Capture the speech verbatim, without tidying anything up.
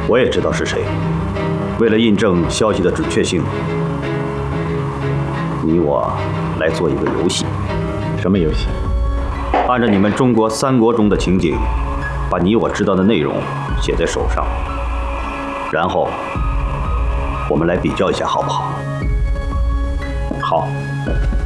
我也知道是谁。为了印证消息的准确性，你我来做一个游戏。 什么游戏？ 按照你们中国三国中的情景，把你我知道的内容写在手上，然后我们来比较一下，好不好？ 好。